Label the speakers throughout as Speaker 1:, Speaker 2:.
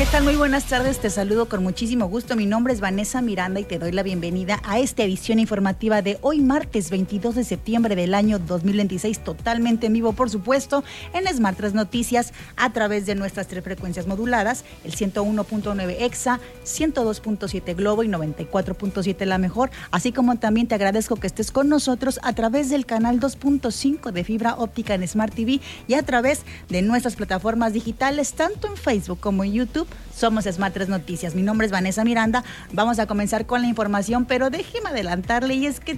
Speaker 1: ¿Qué tal? Muy buenas tardes, te saludo con muchísimo gusto. Mi nombre es Vanessa Miranda y te doy la bienvenida a esta edición informativa de hoy martes 22 de septiembre del año 2026, totalmente en vivo, por supuesto, en Smart 3 Noticias a través de nuestras 3 frecuencias moduladas, el 101.9 EXA, 102.7 Globo y 94.7 La Mejor, así como también te agradezco que estés con nosotros a través del canal 2.5 de fibra óptica en Smart TV y a través de nuestras plataformas digitales, tanto en Facebook como en YouTube. Somos Smart 3 Noticias. Mi nombre es Vanessa Miranda. Vamos a comenzar con la información, pero déjeme adelantarle, y es que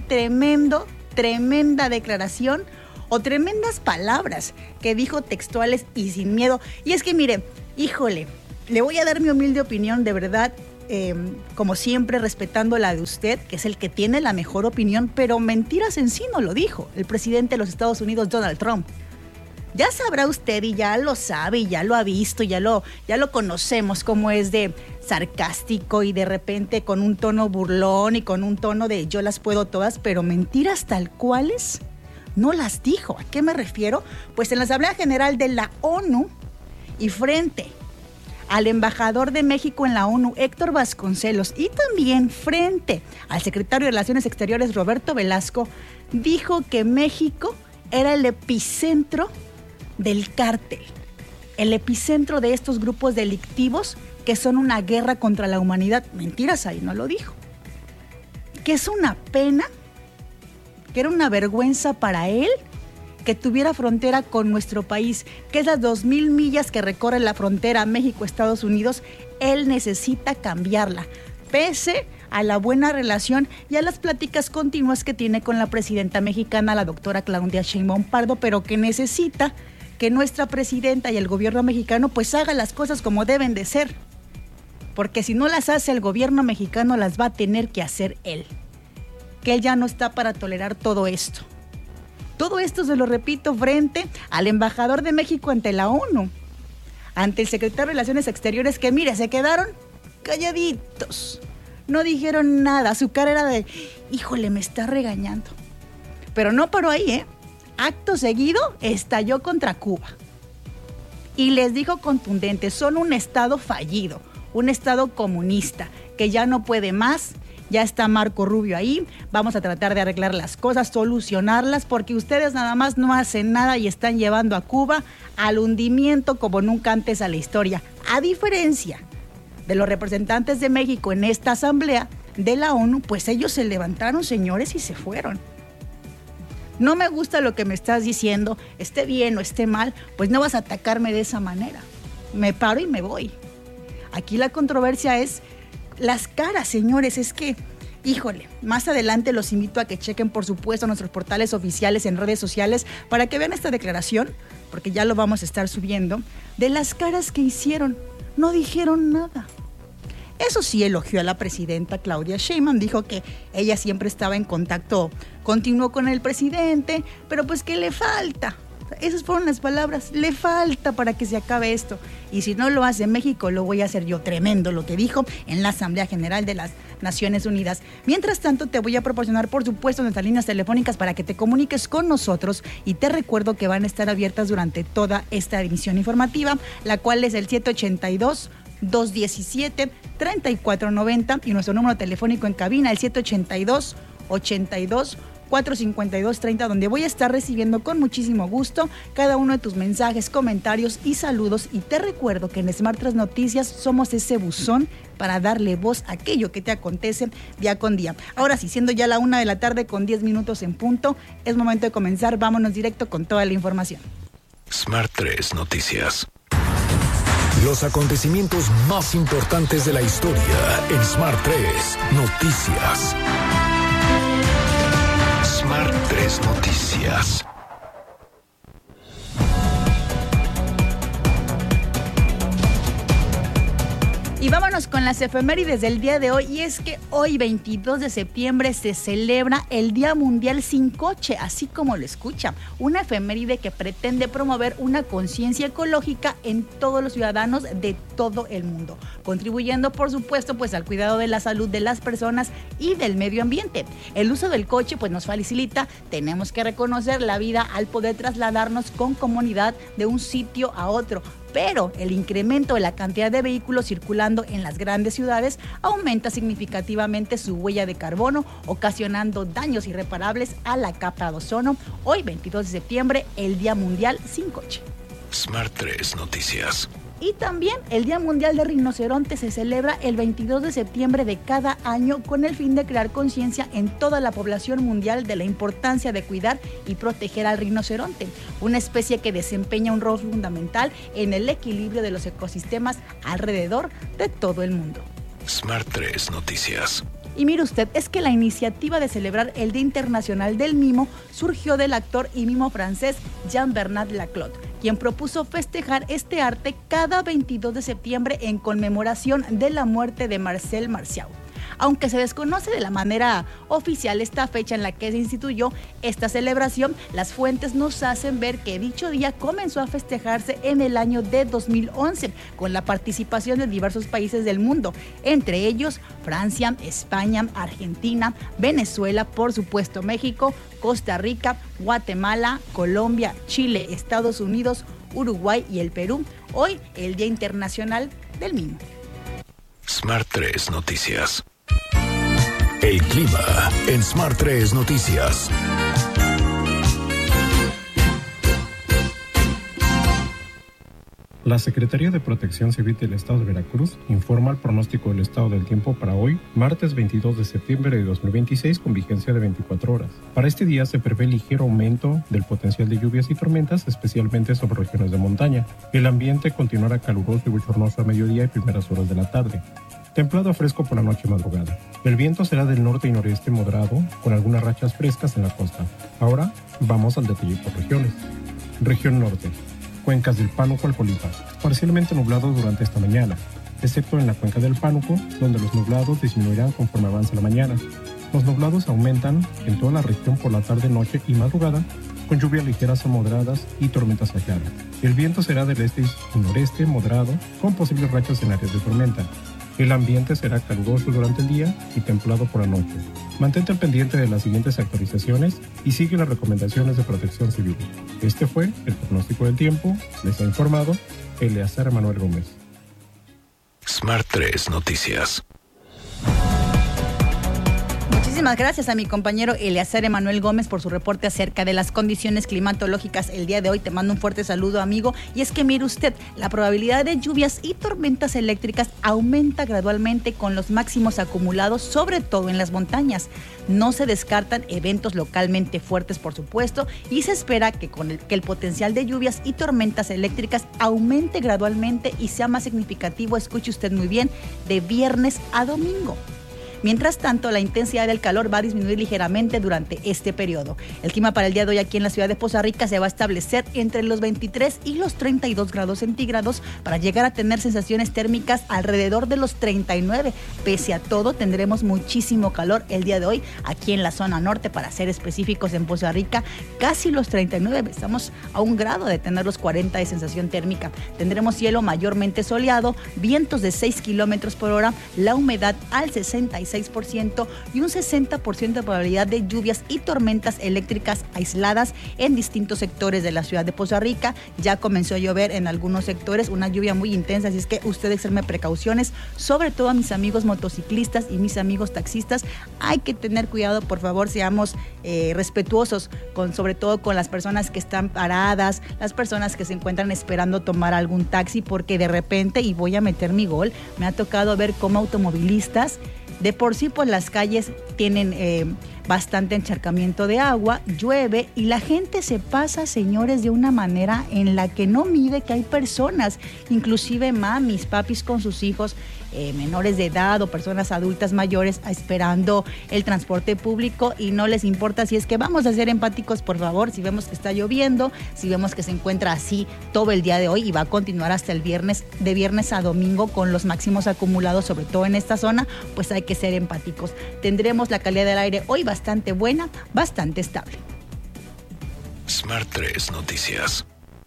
Speaker 1: tremenda declaración o tremendas palabras que dijo textuales y sin miedo. Y es que mire, híjole, le voy a dar mi humilde opinión, de verdad, como siempre, respetando la de usted, que es el que tiene la mejor opinión, pero mentiras en sí no lo dijo el presidente de los Estados Unidos, Donald Trump. Ya sabrá usted, y ya lo sabe, y ya lo ha visto, ya lo conocemos, cómo es de sarcástico y de repente con un tono burlón y con un tono de yo las puedo todas, pero mentiras tal cuales no las dijo. ¿A qué me refiero? Pues en la Asamblea General de la ONU y frente al embajador de México en la ONU, Héctor Vasconcelos, y también frente al secretario de Relaciones Exteriores, Roberto Velasco, dijo que México era el epicentro del cártel, el epicentro de estos grupos delictivos que son una guerra contra la humanidad. Mentiras, ahí no lo dijo. Que es una pena, que era una vergüenza para él que tuviera frontera con nuestro país, que esas 2,000 millas que recorre la frontera México-Estados Unidos, él necesita cambiarla, pese a la buena relación y a las pláticas continuas que tiene con la presidenta mexicana, la doctora Claudia Sheinbaum Pardo, pero que necesita que nuestra presidenta y el gobierno mexicano pues haga las cosas como deben de ser, porque si no las hace el gobierno mexicano, las va a tener que hacer él, que él ya no está para tolerar todo esto. Todo esto, se lo repito, frente al embajador de México ante la ONU, ante el secretario de Relaciones Exteriores, que mire, se quedaron calladitos, no dijeron nada, su cara era de, híjole, me está regañando. Pero no paró ahí, Acto seguido estalló contra Cuba y les dijo contundente, son un estado fallido, un estado comunista que ya no puede más, ya está Marco Rubio ahí, vamos a tratar de arreglar las cosas, solucionarlas, porque ustedes nada más no hacen nada y están llevando a Cuba al hundimiento como nunca antes a la historia. A diferencia de los representantes de México en esta asamblea de la ONU, pues ellos se levantaron, señores, y se fueron. No me gusta lo que me estás diciendo, esté bien o esté mal, pues no vas a atacarme de esa manera. Me paro y me voy. Aquí la controversia es las caras, señores, es que, híjole, más adelante los invito a que chequen, por supuesto, nuestros portales oficiales en redes sociales para que vean esta declaración, porque ya lo vamos a estar subiendo, de las caras que hicieron. No dijeron nada. Eso sí, elogió a la presidenta Claudia Sheinbaum, dijo que ella siempre estaba en contacto continuo con el presidente, pero pues que le falta. Esas fueron las palabras, le falta para que se acabe esto. Y si no lo hace México, lo voy a hacer yo. Tremendo lo que dijo en la Asamblea General de las Naciones Unidas. Mientras tanto, te voy a proporcionar, por supuesto, nuestras líneas telefónicas para que te comuniques con nosotros, y te recuerdo que van a estar abiertas durante toda esta emisión informativa, la cual es el 782-217-3490 y nuestro número telefónico en cabina, el 782-82-452-30, donde voy a estar recibiendo con muchísimo gusto cada uno de tus mensajes, comentarios y saludos. Y te recuerdo que en Smart 3 Noticias somos ese buzón para darle voz a aquello que te acontece día con día. Ahora sí, siendo ya la 1:10 con 10 minutos en punto, es momento de comenzar. Vámonos directo con toda la información.
Speaker 2: Smart 3 Noticias. Los acontecimientos más importantes de la historia en Smart 3 Noticias. Smart 3 Noticias.
Speaker 1: Y vámonos con las efemérides del día de hoy, y es que hoy 22 de septiembre se celebra el Día Mundial Sin Coche, así como lo escucha, una efeméride que pretende promover una conciencia ecológica en todos los ciudadanos de todo el mundo, contribuyendo por supuesto pues al cuidado de la salud de las personas y del medio ambiente. El uso del coche pues nos facilita, tenemos que reconocer la vida al poder trasladarnos con comodidad de un sitio a otro, pero el incremento de la cantidad de vehículos circulando en las grandes ciudades aumenta significativamente su huella de carbono, ocasionando daños irreparables a la capa de ozono. Hoy, 22 de septiembre, el Día Mundial sin Coche.
Speaker 2: Smart 3 Noticias.
Speaker 1: Y también el Día Mundial del Rinoceronte se celebra el 22 de septiembre de cada año con el fin de crear conciencia en toda la población mundial de la importancia de cuidar y proteger al rinoceronte, una especie que desempeña un rol fundamental en el equilibrio de los ecosistemas alrededor de todo el mundo.
Speaker 2: Smart 3 Noticias.
Speaker 1: Y mire usted, es que la iniciativa de celebrar el Día Internacional del Mimo surgió del actor y mimo francés Jean-Bernard Laclos, quien propuso festejar este arte cada 22 de septiembre en conmemoración de la muerte de Marcel Marceau. Aunque se desconoce de la manera oficial esta fecha en la que se instituyó esta celebración, las fuentes nos hacen ver que dicho día comenzó a festejarse en el año de 2011 con la participación de diversos países del mundo, entre ellos Francia, España, Argentina, Venezuela, por supuesto México, Costa Rica, Guatemala, Colombia, Chile, Estados Unidos, Uruguay y el Perú. Hoy, el Día Internacional del Mimo.
Speaker 2: Smart 3 Noticias. El clima en Smart 3 Noticias.
Speaker 3: La Secretaría de Protección Civil del Estado de Veracruz informa el pronóstico del estado del tiempo para hoy, martes 22 de septiembre de 2026, con vigencia de 24 horas. Para este día se prevé ligero aumento del potencial de lluvias y tormentas, especialmente sobre regiones de montaña. El ambiente continuará caluroso y bochornoso a mediodía y primeras horas de la tarde. Templado a fresco por la noche y madrugada. El viento será del norte y noreste moderado, con algunas rachas frescas en la costa. Ahora vamos al detalle por regiones. Región norte. Cuencas del Pánuco al Colima. Parcialmente nublado durante esta mañana, excepto en la cuenca del Pánuco, donde los nublados disminuirán conforme avance la mañana. Los nublados aumentan en toda la región por la tarde, noche y madrugada, con lluvias ligeras a moderadas y tormentas aisladas. El viento será del este y noreste moderado, con posibles rachas en áreas de tormenta. El ambiente será caluroso durante el día y templado por la noche. Mantente al pendiente de las siguientes actualizaciones y sigue las recomendaciones de Protección Civil. Este fue el pronóstico del tiempo. Les ha informado Eleazar Emanuel Gómez.
Speaker 2: Smart 3 Noticias.
Speaker 1: Muchísimas gracias a mi compañero Eleazar Emanuel Gómez por su reporte acerca de las condiciones climatológicas el día de hoy. Te mando un fuerte saludo, amigo. Y es que mire usted, la probabilidad de lluvias y tormentas eléctricas aumenta gradualmente con los máximos acumulados, sobre todo en las montañas. No se descartan eventos localmente fuertes, por supuesto, y se espera que el potencial de lluvias y tormentas eléctricas aumente gradualmente y sea más significativo, escuche usted muy bien, de viernes a domingo. Mientras tanto, la intensidad del calor va a disminuir ligeramente durante este periodo. El clima para el día de hoy aquí en la ciudad de Poza Rica se va a establecer entre los 23 y los 32 grados centígrados para llegar a tener sensaciones térmicas alrededor de los 39. Pese a todo, tendremos muchísimo calor el día de hoy aquí en la zona norte, para ser específicos en Poza Rica, casi los 39. Estamos a un grado de tener los 40 de sensación térmica. Tendremos cielo mayormente soleado, vientos de 6 kilómetros por hora, la humedad al 66% y un 60% de probabilidad de lluvias y tormentas eléctricas aisladas en distintos sectores de la ciudad de Poza Rica. Ya comenzó a llover en algunos sectores, una lluvia muy intensa, así es que ustedes extremen precauciones, sobre todo a mis amigos motociclistas y mis amigos taxistas. Hay que tener cuidado, por favor, seamos respetuosos, sobre todo con las personas que están paradas, las personas que se encuentran esperando tomar algún taxi, porque de repente, y voy a meter mi gol, me ha tocado ver cómo automovilistas, de por sí, pues las calles tienen bastante encharcamiento de agua, llueve y la gente se pasa, señores, de una manera en la que no mide que hay personas, inclusive mamis, papis con sus hijos menores de edad o personas adultas mayores esperando el transporte público y no les importa. Si es que vamos a ser empáticos, por favor, si vemos que está lloviendo, si vemos que se encuentra así todo el día de hoy y va a continuar hasta el viernes, de viernes a domingo con los máximos acumulados, sobre todo en esta zona, pues hay que ser empáticos. Tendremos la calidad del aire hoy bastante buena, bastante estable.
Speaker 2: Smart 3 Noticias.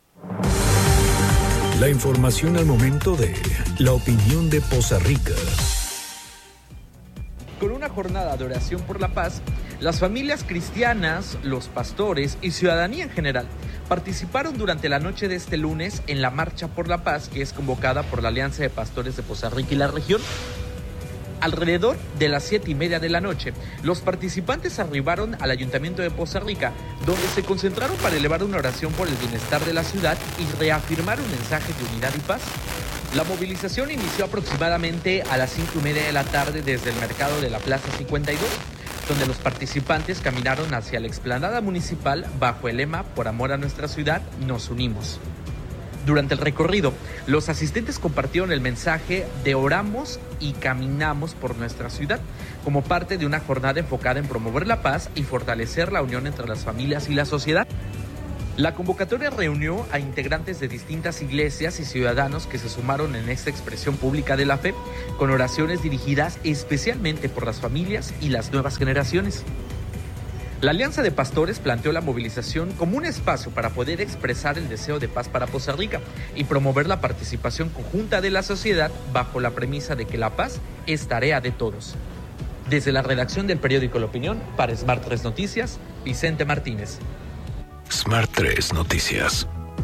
Speaker 2: La información al momento de la opinión de Poza Rica.
Speaker 4: Con una jornada de oración por la paz, Las familias cristianas, los pastores y ciudadanía en general participaron durante la noche de este lunes en la Marcha por la Paz, que es convocada por la Alianza de Pastores de Poza Rica y la región. Alrededor de las 7:30 de la noche, los participantes arribaron al Ayuntamiento de Poza Rica, donde se concentraron para elevar una oración por el bienestar de la ciudad y reafirmar un mensaje de unidad y paz. La movilización inició aproximadamente a las 5:30 de la tarde desde el mercado de la Plaza 52, donde los participantes caminaron hacia la explanada municipal bajo el lema "Por amor a nuestra ciudad, nos unimos". Durante el recorrido, los asistentes compartieron el mensaje de oramos y caminamos por nuestra ciudad, como parte de una jornada enfocada en promover la paz y fortalecer la unión entre las familias y la sociedad. La convocatoria reunió a integrantes de distintas iglesias y ciudadanos que se sumaron en esta expresión pública de la fe, con oraciones dirigidas especialmente por las familias y las nuevas generaciones. La Alianza de Pastores planteó la movilización como un espacio para poder expresar el deseo de paz para Poza Rica y promover la participación conjunta de la sociedad bajo la premisa de que la paz es tarea de todos. Desde la redacción del periódico La Opinión, para Smart 3 Noticias, Vicente Martínez.
Speaker 2: Smart 3 Noticias.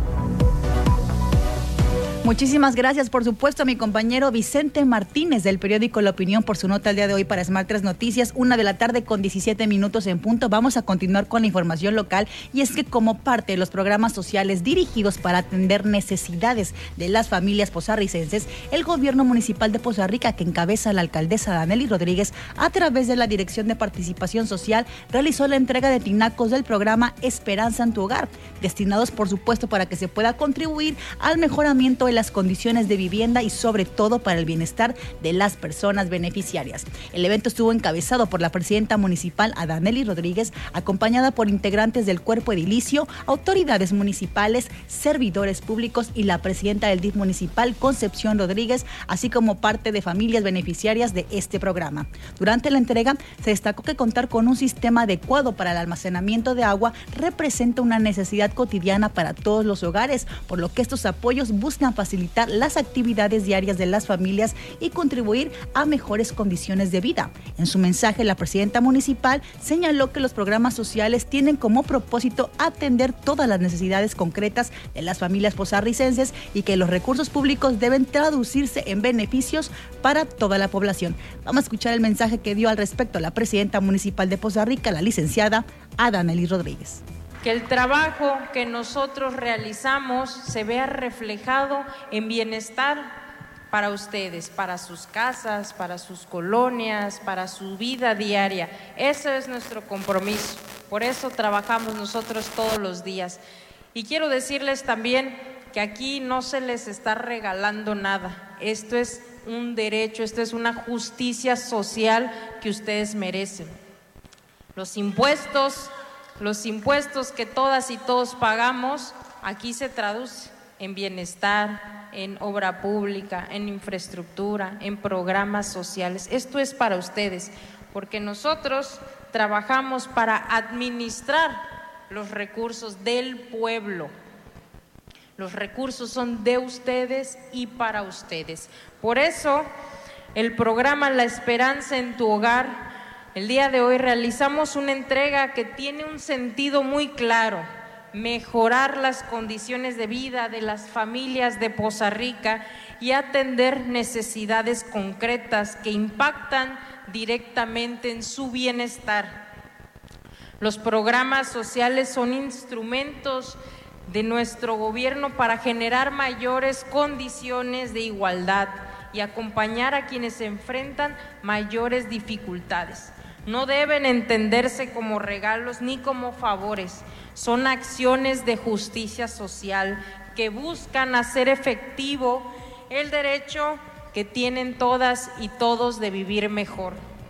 Speaker 1: Muchísimas gracias, por supuesto, a mi compañero Vicente Martínez del periódico La Opinión por su nota el día de hoy para Smart 3 Noticias, 1:00 con 17 minutos en punto. Vamos a continuar con la información local, y es que como parte de los programas sociales dirigidos para atender necesidades de las familias pozarricenses, el gobierno municipal de Poza Rica, que encabeza la alcaldesa Danely Rodríguez, a través de la Dirección de Participación Social, realizó la entrega de tinacos del programa Esperanza en tu Hogar, destinados, por supuesto, para que se pueda contribuir al mejoramiento de las condiciones de vivienda y sobre todo para el bienestar de las personas beneficiarias. El evento estuvo encabezado por la presidenta municipal Danely Rodríguez, acompañada por integrantes del cuerpo edilicio, autoridades municipales, servidores públicos y la presidenta del DIF municipal, Concepción Rodríguez, así como parte de familias beneficiarias de este programa. Durante la entrega se destacó que contar con un sistema adecuado para el almacenamiento de agua representa una necesidad cotidiana para todos los hogares, por lo que estos apoyos buscan facilitar las actividades diarias de las familias y contribuir a mejores condiciones de vida. En su mensaje, la presidenta municipal señaló que los programas sociales tienen como propósito atender todas las necesidades concretas de las familias pozarricenses y que los recursos públicos deben traducirse en beneficios para toda la población. Vamos a escuchar el mensaje que dio al respecto la presidenta municipal de Poza Rica, la licenciada Danely Rodríguez.
Speaker 5: Que el trabajo que nosotros realizamos se vea reflejado en bienestar para ustedes, para sus casas, para sus colonias, para su vida diaria. Ese es nuestro compromiso. Por eso trabajamos nosotros todos los días. Y quiero decirles también que aquí no se les está regalando nada. Esto es un derecho, esto es una justicia social que ustedes merecen. Los impuestos que todas y todos pagamos, aquí se traduce en bienestar, en obra pública, en infraestructura, en programas sociales. Esto es para ustedes, porque nosotros trabajamos para administrar los recursos del pueblo. Los recursos son de ustedes y para ustedes. Por eso, el programa La Esperanza en tu Hogar, el día de hoy realizamos una entrega que tiene un sentido muy claro: mejorar las condiciones de vida de las familias de Poza Rica y atender necesidades concretas que impactan directamente en su bienestar. Los programas sociales son instrumentos de nuestro gobierno para generar mayores condiciones de igualdad y acompañar a quienes se enfrentan mayores dificultades. No deben entenderse como regalos ni como favores. Son acciones de justicia social que buscan hacer efectivo el derecho que tienen todas y todos de vivir mejor.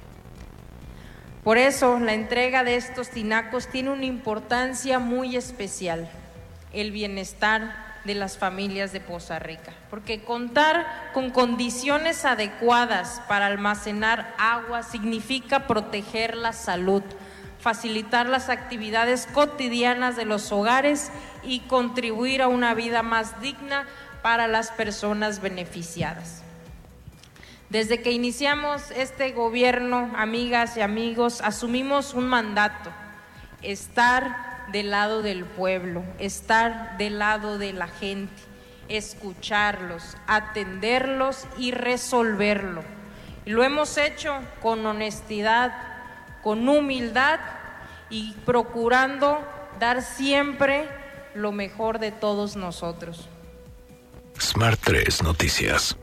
Speaker 5: Por eso, la entrega de estos tinacos tiene una importancia muy especial: el bienestar de las familias de Poza Rica, porque contar con condiciones adecuadas para almacenar agua significa proteger la salud, facilitar las actividades cotidianas de los hogares y contribuir a una vida más digna para las personas beneficiadas. Desde que iniciamos este gobierno, amigas y amigos, asumimos un mandato: estar del lado del pueblo, estar del lado de la gente, escucharlos, atenderlos y resolverlo. Y lo hemos hecho con honestidad, con humildad y procurando dar siempre lo mejor de todos nosotros.
Speaker 2: Smart 3 Noticias.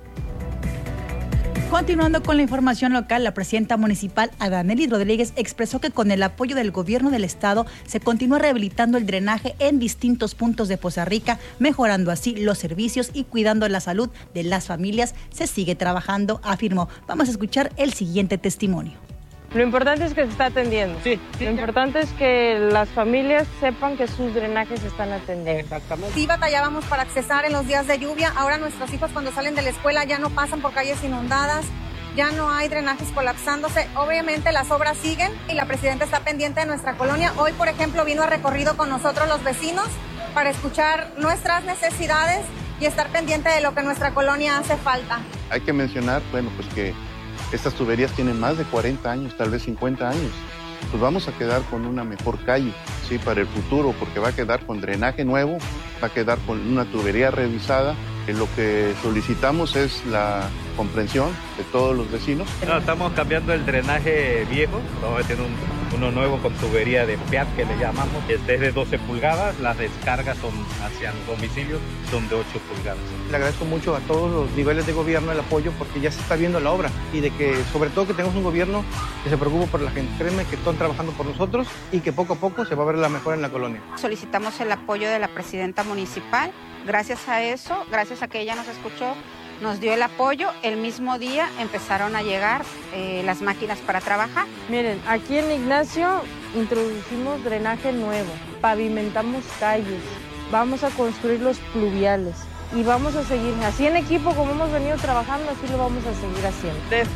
Speaker 1: Continuando con la información local, la presidenta municipal Adanelis Rodríguez expresó que con el apoyo del gobierno del estado se continúa rehabilitando el drenaje en distintos puntos de Poza Rica, mejorando así los servicios y cuidando la salud de las familias. Se sigue trabajando, afirmó. Vamos a escuchar el siguiente testimonio.
Speaker 6: Lo importante es que se está atendiendo. Sí. Lo importante es que las familias sepan que sus drenajes están atendiendo.
Speaker 7: Exactamente. Sí batallábamos para accesar en los días de lluvia. Ahora nuestros hijos cuando salen de la escuela ya no pasan por calles inundadas, ya no hay drenajes colapsándose. Obviamente las obras siguen y la presidenta está pendiente de nuestra colonia. Hoy, por ejemplo, vino a recorrido con nosotros los vecinos para escuchar nuestras necesidades y estar pendiente de lo que nuestra colonia hace falta.
Speaker 8: Hay que mencionar, pues que estas tuberías tienen más de 40 años, tal vez 50 años. Pues vamos a quedar con una mejor calle, ¿sí? Para el futuro, porque va a quedar con drenaje nuevo, va a quedar con una tubería revisada. Lo que solicitamos es la comprensión de todos los vecinos.
Speaker 9: No, estamos cambiando el drenaje viejo, vamos a tener uno nuevo con tubería de PEAT que le llamamos. Este es de 12 pulgadas, las descargas son hacia los domicilios, son de 8 pulgadas.
Speaker 10: Le agradezco mucho a todos los niveles de gobierno el apoyo porque ya se está viendo la obra y de que sobre todo que tenemos un gobierno que se preocupa por la gente. Créeme que están trabajando por nosotros y que poco a poco se va a ver la mejora en la colonia.
Speaker 11: Solicitamos el apoyo de la presidenta municipal. Gracias a eso, gracias a que ella nos escuchó, nos dio el apoyo. El mismo día empezaron a llegar las máquinas para trabajar.
Speaker 6: Miren, aquí en Ignacio introducimos drenaje nuevo, pavimentamos calles, vamos a construir los pluviales y vamos a seguir así en equipo como hemos venido trabajando, así lo vamos a seguir haciendo.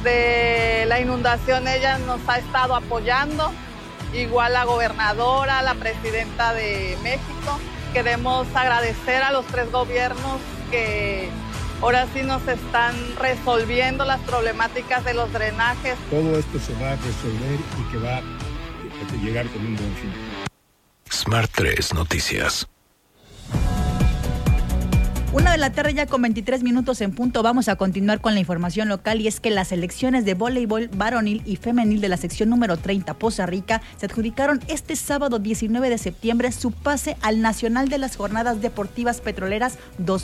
Speaker 12: Desde la inundación ella nos ha estado apoyando, igual la gobernadora, la presidenta de México. Queremos agradecer a los tres gobiernos que ahora sí nos están resolviendo las problemáticas de los drenajes.
Speaker 13: Todo esto se va a resolver y que va a llegar con un buen fin.
Speaker 2: Smart 3 Noticias.
Speaker 1: 1:00 p.m. ya con 23 minutos en punto. Vamos a continuar con la información local y es que las selecciones de voleibol varonil y femenil de la sección número 30 Poza Rica se adjudicaron este sábado 19 de septiembre su pase al Nacional de las Jornadas Deportivas Petroleras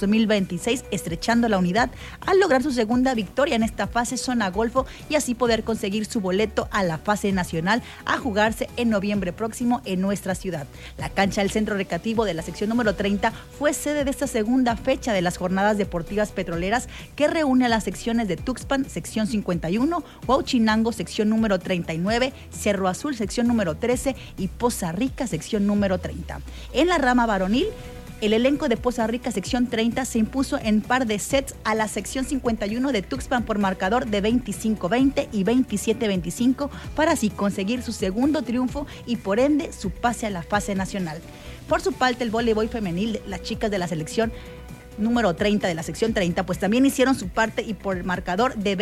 Speaker 1: 2026, estrechando la unidad al lograr su segunda victoria en esta fase zona Golfo y así poder conseguir su boleto a la fase nacional a jugarse en noviembre próximo en nuestra ciudad. La cancha del centro recreativo de la sección número 30 fue sede de esta segunda fecha de las jornadas deportivas petroleras que reúne a las secciones de Tuxpan, sección 51, Huauchinango, sección número 39, Cerro Azul, sección número 13 y Poza Rica, sección número 30. En la rama varonil, el elenco de Poza Rica, sección 30, se impuso en par de sets a la sección 51 de Tuxpan por marcador de 25-20 y 27-25 para así conseguir su segundo triunfo y por ende su pase a la fase nacional. Por su parte, el voleibol femenil, las chicas de la selección número 30 de la sección 30, pues también hicieron su parte y por el marcador de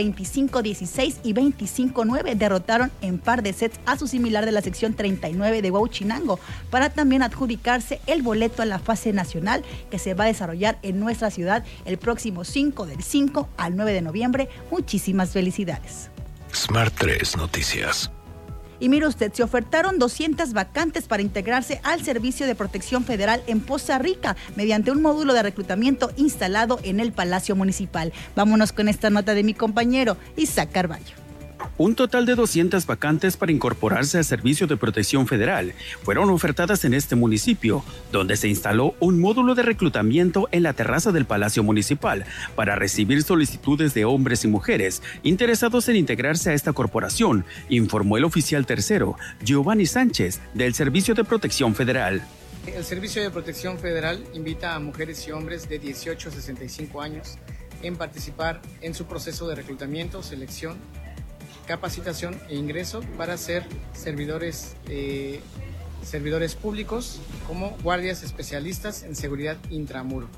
Speaker 1: 25-16 y 25-9 derrotaron en par de sets a su similar de la sección 39 de Huauchinango para también adjudicarse el boleto a la fase nacional que se va a desarrollar en nuestra ciudad el próximo 5 al 9 de noviembre. Muchísimas felicidades.
Speaker 2: Smart 3 Noticias.
Speaker 1: Y mire usted, se ofertaron 200 vacantes para integrarse al Servicio de Protección Federal en Poza Rica mediante un módulo de reclutamiento instalado en el Palacio Municipal. Vámonos con esta nota de mi compañero Isaac Carballo.
Speaker 14: Un total de 200 vacantes para incorporarse al Servicio de Protección Federal fueron ofertadas en este municipio, donde se instaló un módulo de reclutamiento en la terraza del Palacio Municipal para recibir solicitudes de hombres y mujeres interesados en integrarse a esta corporación, informó el oficial tercero, Giovanni Sánchez, del Servicio de Protección Federal.
Speaker 15: El Servicio de Protección Federal invita a mujeres y hombres de 18 a 65 años en participar en su proceso de reclutamiento, selección, capacitación e ingreso para ser servidores públicos como guardias especialistas en seguridad intramuro.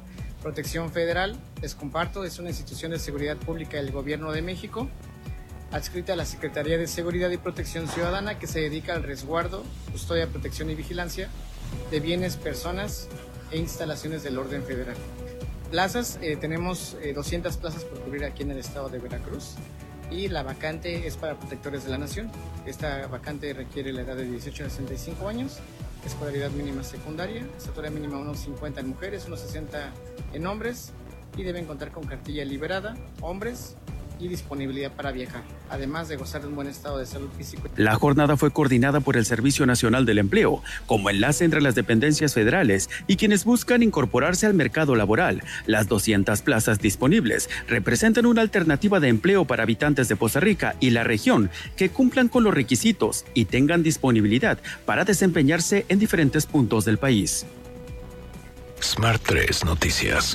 Speaker 15: Protección Federal, les comparto, es una institución de seguridad pública del Gobierno de México, adscrita a la Secretaría de Seguridad y Protección Ciudadana, que se dedica al resguardo, custodia, protección y vigilancia de bienes, personas e instalaciones del orden federal. Plazas, tenemos 200 plazas por cubrir aquí en el estado de Veracruz, y la vacante es para protectores de la nación. Esta vacante requiere la edad de 18 a 65 años, escolaridad mínima secundaria, estatura mínima unos 50 en mujeres, unos 60 en hombres, y deben contar con cartilla liberada, hombres, y disponibilidad para viajar, además de gozar de un buen estado de salud físico.
Speaker 14: La jornada fue coordinada por el Servicio Nacional del Empleo, como enlace entre las dependencias federales y quienes buscan incorporarse al mercado laboral. Las 200 plazas disponibles representan una alternativa de empleo para habitantes de Poza Rica y la región que cumplan con los requisitos y tengan disponibilidad para desempeñarse en diferentes puntos del país.
Speaker 2: Smart 3 Noticias.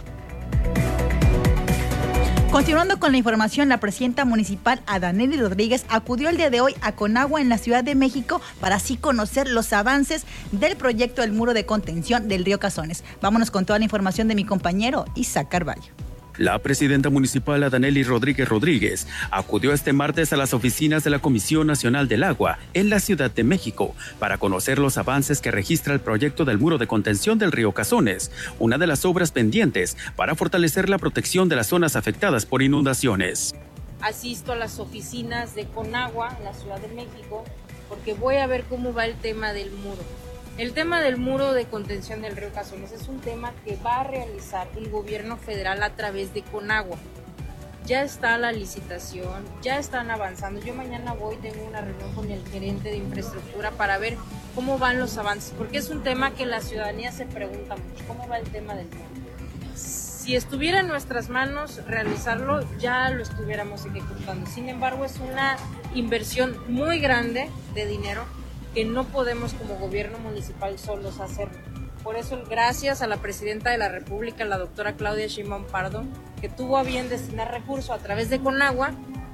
Speaker 1: Continuando con la información, la presidenta municipal Adanely Rodríguez acudió el día de hoy a Conagua en la Ciudad de México para así conocer los avances del proyecto del muro de contención del río Cazones. Vámonos con toda la información de mi compañero Isaac Carballo.
Speaker 14: La presidenta municipal Adanely Rodríguez acudió este martes a las oficinas de la Comisión Nacional del Agua en la Ciudad de México para conocer los avances que registra el proyecto del muro de contención del río Cazones, una de las obras pendientes para fortalecer la protección de las zonas afectadas por inundaciones.
Speaker 5: Asisto a las oficinas de Conagua en la Ciudad de México porque voy a ver cómo va el tema del muro. El tema del muro de contención del río Cazones es un tema que va a realizar el gobierno federal a través de Conagua. Ya está la licitación, ya están avanzando. Yo mañana tengo una reunión con el gerente de infraestructura para ver cómo van los avances, porque es un tema que la ciudadanía se pregunta mucho, ¿cómo va el tema del muro? Si estuviera en nuestras manos realizarlo, ya lo estuviéramos ejecutando. Sin embargo, es una inversión muy grande de dinero que no podemos como gobierno municipal solos hacerlo. Por eso, gracias a la presidenta de la República, la doctora Claudia Sheinbaum Pardo, que tuvo a bien destinar recursos a través de Conagua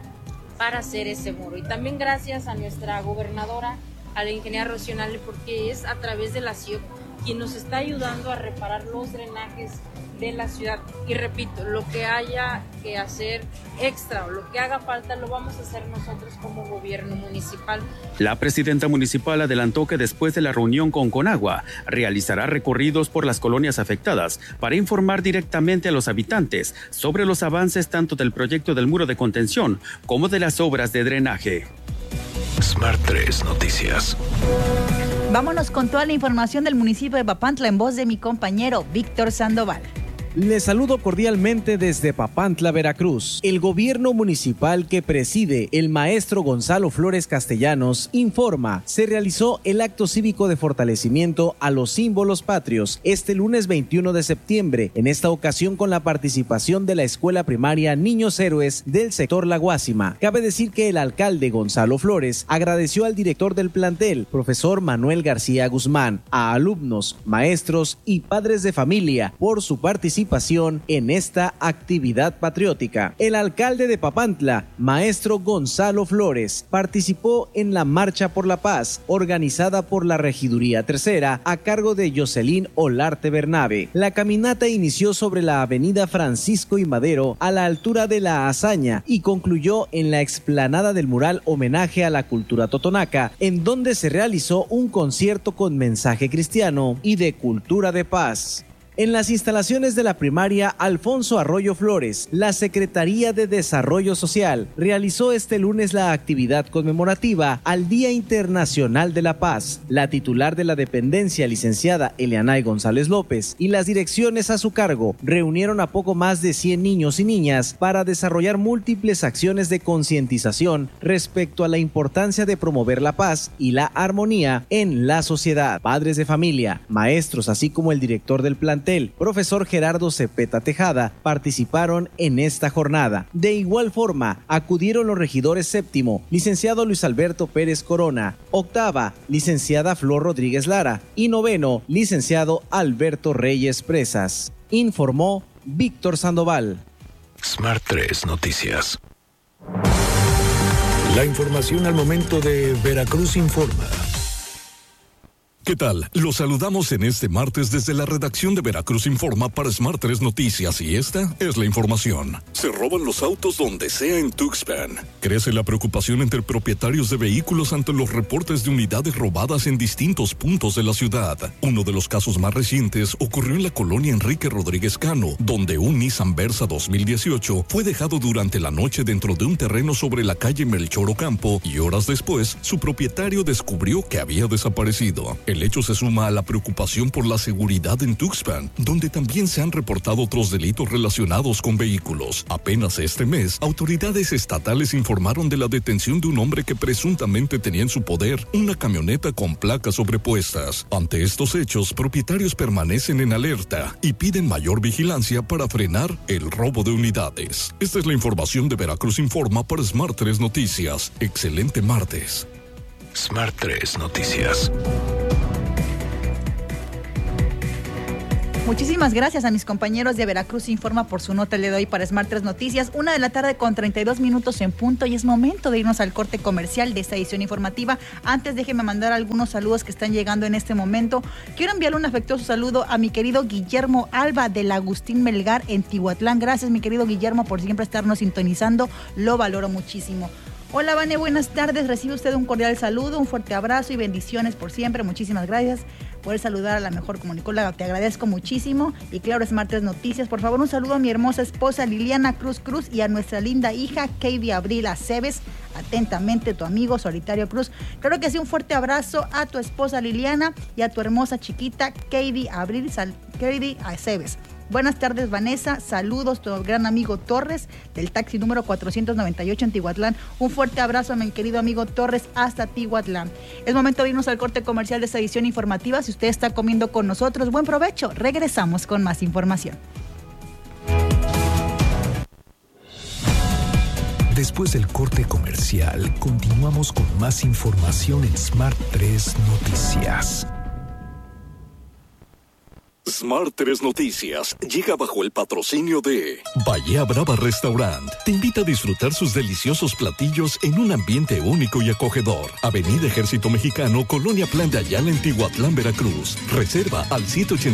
Speaker 5: para hacer ese muro. Y también gracias a nuestra gobernadora, a la ingeniera Rocío Nale, porque es a través de la CIOP quien nos está ayudando a reparar los drenajes de la ciudad. Y repito, lo que haya que hacer extra o lo que haga falta lo vamos a hacer nosotros como gobierno municipal.
Speaker 14: La presidenta municipal adelantó que después de la reunión con Conagua realizará recorridos por las colonias afectadas para informar directamente a los habitantes sobre los avances tanto del proyecto del muro de contención como de las obras de drenaje.
Speaker 2: Smart 3 Noticias.
Speaker 1: Vámonos con toda la información del municipio de Papantla en voz de mi compañero Víctor Sandoval.
Speaker 16: Les saludo cordialmente desde Papantla, Veracruz. El gobierno municipal que preside el maestro Gonzalo Flores Castellanos informa, se realizó el acto cívico de fortalecimiento a los símbolos patrios este lunes 21 de septiembre, en esta ocasión con la participación de la escuela primaria Niños Héroes del sector La Guásima. Cabe decir que el alcalde Gonzalo Flores agradeció al director del plantel, profesor Manuel García Guzmán, a alumnos, maestros y padres de familia por su participación en esta actividad patriótica. El alcalde de Papantla, maestro Gonzalo Flores, participó en la Marcha por la Paz, organizada por la Regiduría Tercera, a cargo de Jocelyn Olarte Bernabe. La caminata inició sobre la avenida Francisco y Madero, a la altura de La Hazaña, y concluyó en la explanada del mural Homenaje a la Cultura Totonaca, en donde se realizó un concierto con mensaje cristiano y de cultura de paz. En las instalaciones de la primaria Alfonso Arroyo Flores, la Secretaría de Desarrollo Social realizó este lunes la actividad conmemorativa al Día Internacional de la Paz. La titular de la dependencia, licenciada Elianay González López, y las direcciones a su cargo reunieron a poco más de 100 niños y niñas para desarrollar múltiples acciones de concientización respecto a la importancia de promover la paz y la armonía en la sociedad. Padres de familia, maestros, así como el director del plantel, profesor Gerardo Cepeta Tejada, participaron en esta jornada. De igual forma, acudieron los regidores séptimo, licenciado Luis Alberto Pérez Corona, octava, licenciada Flor Rodríguez Lara, y noveno, licenciado Alberto Reyes Presas. Informó Víctor Sandoval.
Speaker 2: Smart 3 Noticias. La información al momento de Veracruz Informa.
Speaker 17: ¿Qué tal? Los saludamos en este martes desde la redacción de Veracruz Informa para Smart 3 Noticias y esta es la información. Se roban los autos donde sea en Tuxpan. Crece la preocupación entre propietarios de vehículos ante los reportes de unidades robadas en distintos puntos de la ciudad. Uno de los casos más recientes ocurrió en la colonia Enrique Rodríguez Cano, donde un Nissan Versa 2018 fue dejado durante la noche dentro de un terreno sobre la calle Melchor Ocampo y horas después su propietario descubrió que había desaparecido. El hecho se suma a la preocupación por la seguridad en Tuxpan, donde también se han reportado otros delitos relacionados con vehículos. Apenas este mes, autoridades estatales informaron de la detención de un hombre que presuntamente tenía en su poder una camioneta con placas sobrepuestas. Ante estos hechos, propietarios permanecen en alerta y piden mayor vigilancia para frenar el robo de unidades. Esta es la información de Veracruz Informa para Smart 3 Noticias. Excelente martes.
Speaker 2: Smart 3 Noticias.
Speaker 1: Muchísimas gracias a mis compañeros de Veracruz Informa por su nota el día de hoy para Smart 3 Noticias. 1:00 con 32 minutos en punto y es momento de irnos al corte comercial de esta edición informativa. Antes déjeme mandar algunos saludos que están llegando en este momento. Quiero enviarle un afectuoso saludo a mi querido Guillermo Alba del Agustín Melgar en Tihuatlán. Gracias, mi querido Guillermo, por siempre estarnos sintonizando. Lo valoro muchísimo. Hola, Vane, buenas tardes. Recibe usted un cordial saludo, un fuerte abrazo y bendiciones por siempre. Muchísimas gracias. Poder saludar a la mejor comunicóloga, te agradezco muchísimo. Y claro, Smart 3 Noticias, por favor, un saludo a mi hermosa esposa Liliana Cruz y a nuestra linda hija Katie Abril Aceves. Atentamente, tu amigo Solitario Cruz. Claro que sí, un fuerte abrazo a tu esposa Liliana y a tu hermosa chiquita Katie Abril Aceves. Buenas tardes, Vanessa. Saludos, tu gran amigo Torres, del taxi número 498 en Tihuatlán. Un fuerte abrazo a mi querido amigo Torres hasta Tihuatlán. Es momento de irnos al corte comercial de esta edición informativa. Si usted está comiendo con nosotros, buen provecho. Regresamos con más información.
Speaker 2: Después del corte comercial, continuamos con más información en Smart 3 Noticias.
Speaker 17: Smart 3 Noticias llega bajo el patrocinio de Bahía Brava Restaurant. Te invita a disfrutar sus deliciosos platillos en un ambiente único y acogedor. Avenida Ejército Mexicano, Colonia Plan de Ayala en Tihuatlán, Veracruz. Reserva al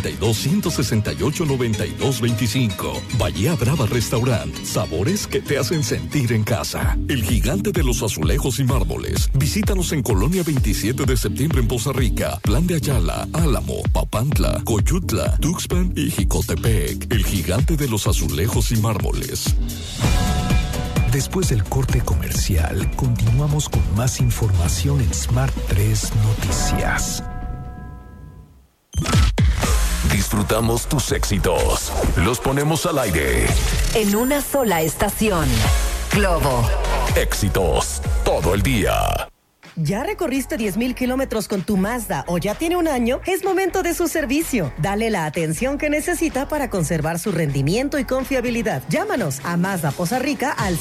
Speaker 17: 782-168-9225. Bahía Brava Restaurant. Sabores que te hacen sentir en casa. El gigante de los azulejos y mármoles. Visítanos en Colonia 27 de septiembre en Poza Rica, Plan de Ayala, Álamo, Papantla, Coyutla, Tuxpan y Jicotepec. El gigante de los azulejos y mármoles.
Speaker 2: Después del corte comercial, continuamos con más información en Smart 3 Noticias. Disfrutamos tus éxitos. Los ponemos al aire.
Speaker 18: En una sola estación. Globo.
Speaker 2: Éxitos todo el día.
Speaker 18: ¿Ya recorriste 10,000 kilómetros con tu Mazda o ya tiene un año? Es momento de su servicio. Dale la atención que necesita para conservar su rendimiento y confiabilidad. Llámanos a Mazda Poza Rica al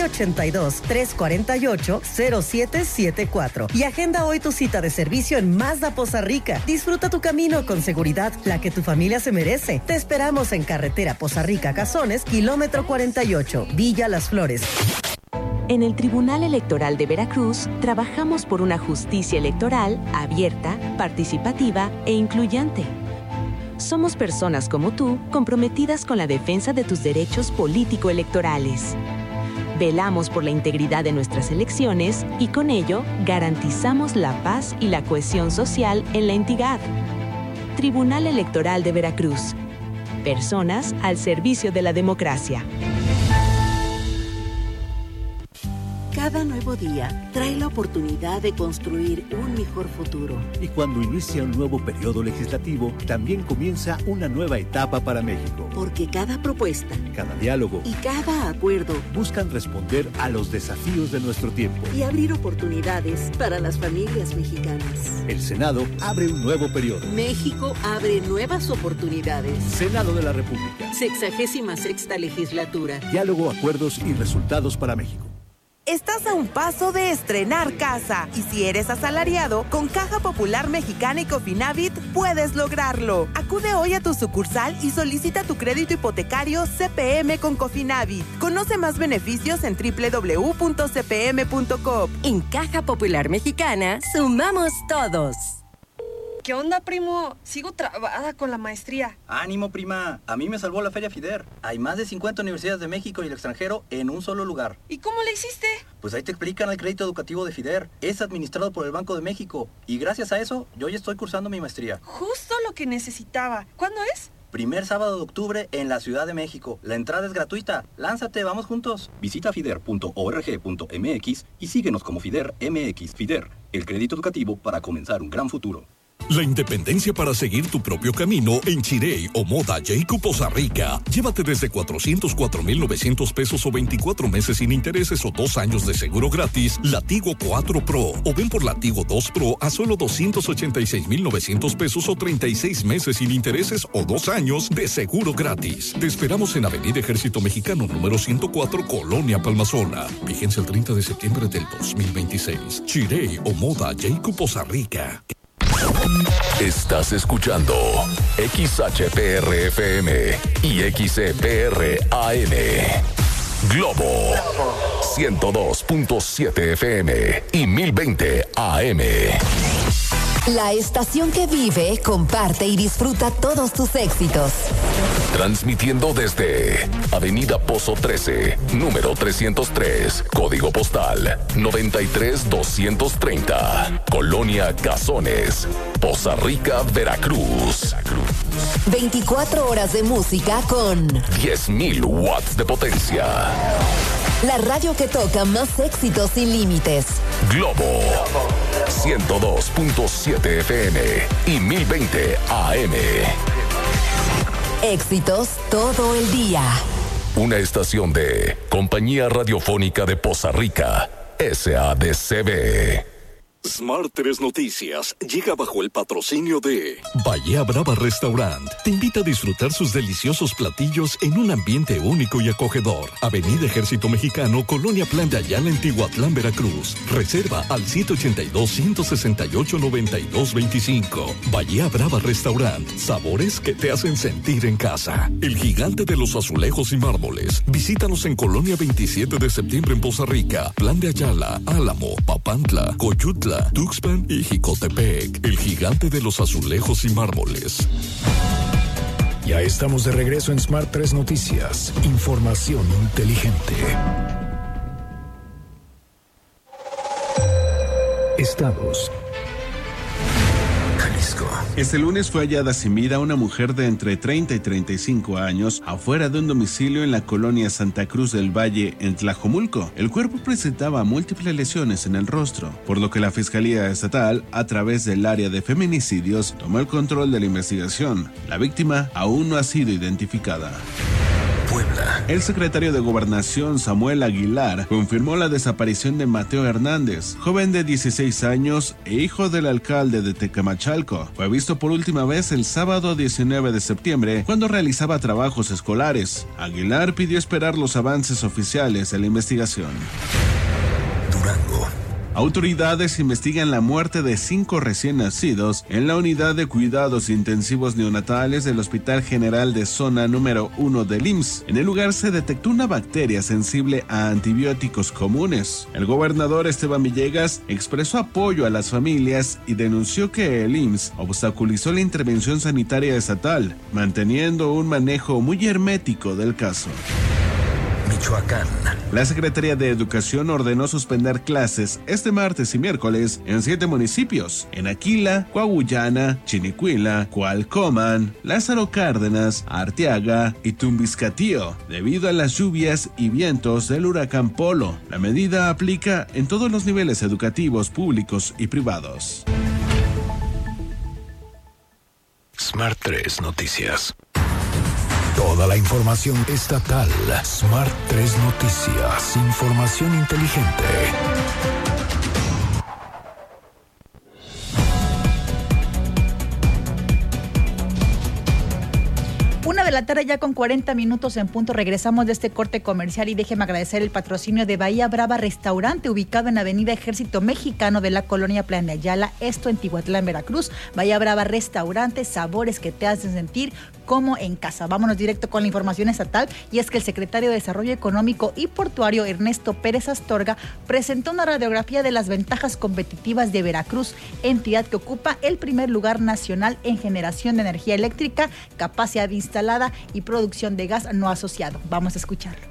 Speaker 18: 782-348-0774 y agenda hoy tu cita de servicio en Mazda Poza Rica. Disfruta tu camino con seguridad, la que tu familia se merece. Te esperamos en carretera Poza Rica Cazones, kilómetro 48, Villa Las Flores.
Speaker 19: En el Tribunal Electoral de Veracruz, trabajamos por una justicia electoral abierta, participativa e incluyente. Somos personas como tú, comprometidas con la defensa de tus derechos político-electorales. Velamos por la integridad de nuestras elecciones y con ello garantizamos la paz y la cohesión social en la entidad. Tribunal Electoral de Veracruz. Personas al servicio de la democracia.
Speaker 20: Cada nuevo día trae la oportunidad de construir un mejor futuro.
Speaker 21: Y cuando inicia un nuevo periodo legislativo, también comienza una nueva etapa para México.
Speaker 20: Porque cada propuesta,
Speaker 21: cada diálogo
Speaker 20: y cada acuerdo
Speaker 21: buscan responder a los desafíos de nuestro tiempo
Speaker 20: y abrir oportunidades para las familias mexicanas.
Speaker 21: El Senado abre un nuevo periodo.
Speaker 20: México abre nuevas oportunidades.
Speaker 21: Senado de la República.
Speaker 20: 66ª legislatura.
Speaker 21: Diálogo, acuerdos y resultados para México.
Speaker 22: Estás a un paso de estrenar casa y si eres asalariado, con Caja Popular Mexicana y Cofinavit puedes lograrlo. Acude hoy a tu sucursal y solicita tu crédito hipotecario CPM con Cofinavit. Conoce más beneficios en www.cpm.com.
Speaker 18: En Caja Popular Mexicana, sumamos todos.
Speaker 3: ¿Qué onda, primo? Sigo trabada con la maestría.
Speaker 4: Ánimo, prima. A mí me salvó la Feria FIDER. Hay más de 50 universidades de México y el extranjero en un solo lugar.
Speaker 3: ¿Y cómo le hiciste?
Speaker 4: Pues ahí te explican el crédito educativo de FIDER. Es administrado por el Banco de México. Y gracias a eso, yo ya estoy cursando mi maestría.
Speaker 3: Justo lo que necesitaba. ¿Cuándo es?
Speaker 4: Primer sábado de octubre en la Ciudad de México. La entrada es gratuita. Lánzate, vamos juntos. Visita fider.org.mx y síguenos como FIDER MX. FIDER, el crédito educativo para comenzar un gran futuro.
Speaker 17: La independencia para seguir tu propio camino en Chirey o Moda Jacob Poza Rica. Llévate desde 404,900 pesos o 24 meses sin intereses o 2 años de seguro gratis la Tigo 4 Pro. O ven por la Tigo 2 Pro a solo 286,900 pesos o 36 meses sin intereses o 2 años de seguro gratis. Te esperamos en Avenida Ejército Mexicano número 104, Colonia Palmasola. Vigencia el 30 de septiembre del 2026. Chirey o Moda Jacob Poza Rica.
Speaker 2: Estás escuchando XHPR-FM y XCPR-AM. Globo 102.7 FM y 1020 AM.
Speaker 23: La estación que vive, comparte y disfruta todos tus éxitos.
Speaker 2: Transmitiendo desde Avenida Pozo 13, número 303, código postal 93230, Colonia Cazones, Poza Rica, Veracruz.
Speaker 23: 24 horas de música con
Speaker 2: 10,000 watts de potencia.
Speaker 23: La radio que toca más éxitos sin límites.
Speaker 2: Globo 102.7 FM y 1020 AM.
Speaker 23: Éxitos todo el día.
Speaker 2: Una estación de Compañía Radiofónica de Poza Rica, SADCB.
Speaker 17: Smart 3 Noticias llega bajo el patrocinio de Bahía Brava Restaurant. Te invita a disfrutar sus deliciosos platillos en un ambiente único y acogedor. Avenida Ejército Mexicano, Colonia Plan de Ayala, en Tihuatlán, Veracruz. Reserva al 782-168-9225. Bahía Brava Restaurant. Sabores que te hacen sentir en casa. El gigante de los azulejos y mármoles. Visítanos en Colonia 27 de septiembre en Poza Rica, Plan de Ayala, Álamo, Papantla, Coyutla, Tuxpan y Jicotepec. El gigante de los azulejos y mármoles.
Speaker 2: Ya estamos de regreso en Smart 3 Noticias. Información inteligente. Estados. Jalisco.
Speaker 24: Este lunes fue hallada sin vida una mujer de entre 30 y 35 años afuera de un domicilio en la colonia Santa Cruz del Valle, en Tlajomulco. El cuerpo presentaba múltiples lesiones en el rostro, por lo que la Fiscalía Estatal, a través del área de feminicidios, tomó el control de la investigación. La víctima aún no ha sido identificada.
Speaker 2: Puebla.
Speaker 24: El secretario de Gobernación, Samuel Aguilar, confirmó la desaparición de Mateo Hernández, joven de 16 años e hijo del alcalde de Tecamachalco. Fue visto por última vez el sábado 19 de septiembre, cuando realizaba trabajos escolares. Aguilar pidió esperar los avances oficiales de la investigación.
Speaker 2: Durango.
Speaker 24: Autoridades investigan la muerte de 5 recién nacidos en la unidad de cuidados intensivos neonatales del Hospital General de Zona número 1 del IMSS. En el lugar se detectó una bacteria sensible a antibióticos comunes. El gobernador Esteban Villegas expresó apoyo a las familias y denunció que el IMSS obstaculizó la intervención sanitaria estatal, manteniendo un manejo muy hermético del caso.
Speaker 2: Michoacán.
Speaker 24: La Secretaría de Educación ordenó suspender clases este martes y miércoles en 7 municipios: en Aquila, Coahullana, Chinicuila, Cualcomán, Lázaro Cárdenas, Arteaga y Tumbiscatío, debido a las lluvias y vientos del huracán Polo. La medida aplica en todos los niveles educativos públicos y privados.
Speaker 2: Smart 3 Noticias. Toda la información estatal. Smart 3 Noticias. Información inteligente.
Speaker 1: Una de la tarde ya con 40 minutos en punto. Regresamos de este corte comercial y déjeme agradecer el patrocinio de Bahía Brava Restaurante, ubicado en Avenida Ejército Mexicano de la Colonia Plan de Ayala, esto en Tihuatlán, Veracruz. Bahía Brava Restaurante, sabores que te hacen sentir como en casa. Vámonos directo con la información estatal, y es que el secretario de Desarrollo Económico y Portuario, Ernesto Pérez Astorga, presentó una radiografía de las ventajas competitivas de Veracruz, entidad que ocupa el primer lugar nacional en generación de energía eléctrica, capacidad instalada y producción de gas no asociado. Vamos a escucharlo.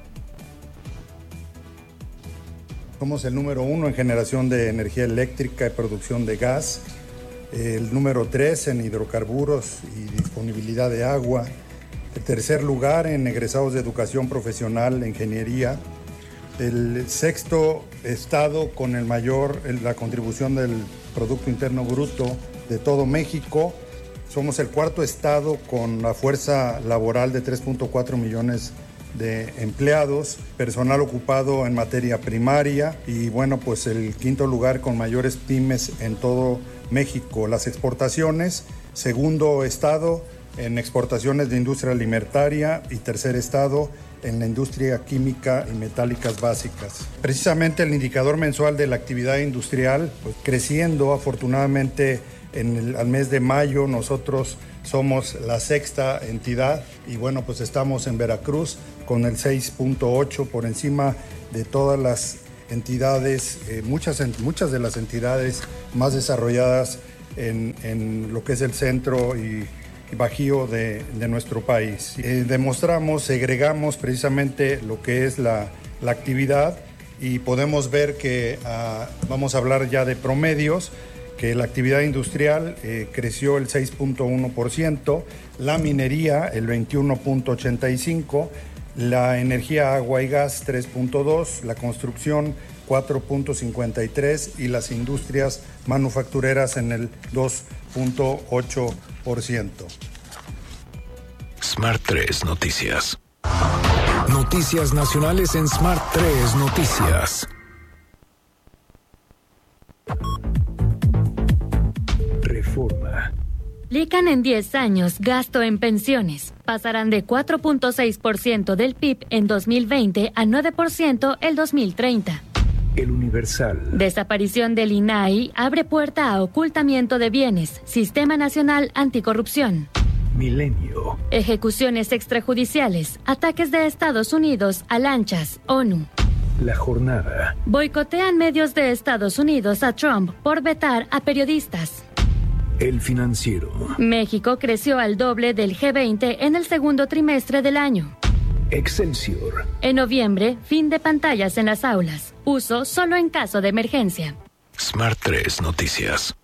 Speaker 7: Somos el número 1 en generación de energía eléctrica y producción de gas, el número 3 en hidrocarburos y disponibilidad de agua, el tercer lugar en egresados de educación profesional e ingeniería, el sexto estado con la contribución del Producto Interno Bruto de todo México. Somos el cuarto estado con la fuerza laboral de 3.4 millones de empleados, personal ocupado en materia primaria y bueno, pues el quinto lugar con mayores pymes en todo México. Las exportaciones, segundo estado en exportaciones de industria alimentaria y tercer estado en la industria química y metálicas básicas. Precisamente el indicador mensual de la actividad industrial, pues creciendo afortunadamente al mes de mayo. Nosotros somos la sexta entidad y bueno, pues estamos en Veracruz con el 6.8 por encima de todas las entidades, muchas de las entidades más desarrolladas en lo que es el centro y bajío de nuestro país. Segregamos precisamente lo que es la actividad y podemos ver que vamos a hablar ya de promedios, que la actividad industrial creció el 6.1%, la minería el 21.85%, la energía, agua y gas 3.2%, la construcción 4.53% y las industrias manufactureras en el 2.8%.
Speaker 2: Smart 3 Noticias. Noticias nacionales en Smart 3 Noticias. Reforma.
Speaker 8: Aplican en 10 años gasto en pensiones. Pasarán de 4.6% del PIB en 2020 a 9% el 2030.
Speaker 2: El Universal.
Speaker 8: Desaparición del INAI abre puerta a ocultamiento de bienes. Sistema Nacional Anticorrupción.
Speaker 2: Milenio.
Speaker 8: Ejecuciones extrajudiciales. Ataques de Estados Unidos a lanchas. ONU.
Speaker 2: La Jornada.
Speaker 8: Boicotean medios de Estados Unidos a Trump por vetar a periodistas.
Speaker 2: El Financiero.
Speaker 8: México creció al doble del G20 en el segundo trimestre del año.
Speaker 2: Excelsior.
Speaker 8: En noviembre, fin de pantallas en las aulas. Uso solo en caso de emergencia.
Speaker 2: Smart 3 Noticias.